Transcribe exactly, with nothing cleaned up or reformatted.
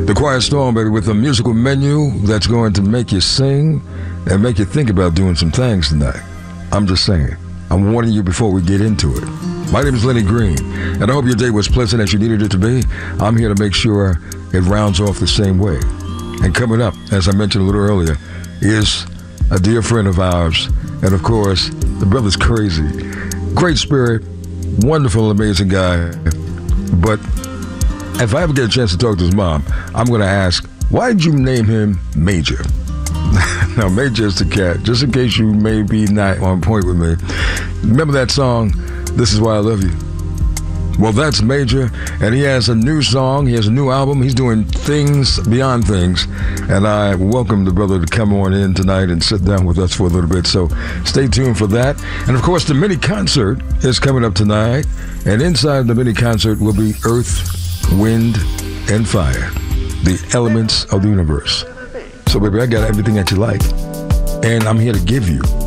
The Quiet Storm, baby, with a musical menu that's going to make you sing and make you think about doing some things tonight. I'm just saying. I'm warning you before we get into it. My name is Lenny Green, and I hope your day was pleasant as you needed it to be. I'm here to make sure it rounds off the same way. And coming up, as I mentioned a little earlier, is a dear friend of ours. And of course, the brother's crazy. Great spirit, wonderful, amazing guy. But if I ever get a chance to talk to his mom, I'm going to ask, why did you name him Major? Now, Major is the cat, just in case you may be not on point with me. Remember that song, This Is Why I Love You? Well, that's Major, and he has a new song. He has a new album. He's doing things beyond things, and I welcome the brother to come on in tonight and sit down with us for a little bit, so stay tuned for that. And, of course, the mini concert is coming up tonight, and inside the mini concert will be Earth, Wind, and Fire, the elements of the universe. So, baby, I got everything that you like, and I'm here to give you